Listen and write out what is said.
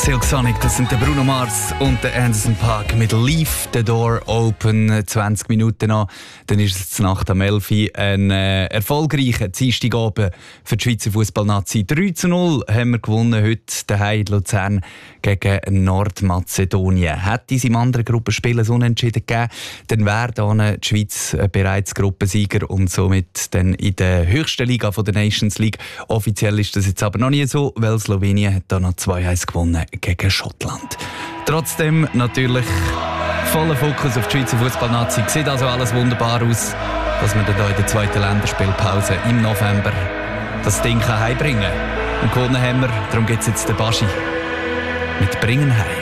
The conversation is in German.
Silk Sonic, das sind der Bruno Mars und der Anderson .Paak mit «Leave the Door Open». 20 Minuten noch, dann ist es Nacht am 11 Uhr. Ein erfolgreicher Dienstagabend für die Schweizer Fußballnazi. 3:0 haben wir gewonnen heute daheim in Luzern gegen Nordmazedonien. Hätte es im anderen Gruppenspiel ein Unentschieden gegeben, dann wäre dann die Schweiz bereits Gruppensieger und somit dann in der höchsten Liga von der Nations League. Offiziell ist das jetzt aber noch nie so, weil Slowenien hat da noch 2-1 gewonnen gegen Schottland. Trotzdem natürlich voller Fokus auf die Schweizer Fußballnazi. Sieht also alles wunderbar aus, dass man dann hier in der zweiten Länderspielpause im November das Ding heimbringen kann. Und gewonnen haben wir, darum gibt es jetzt den Baschi mit «Bringen heim».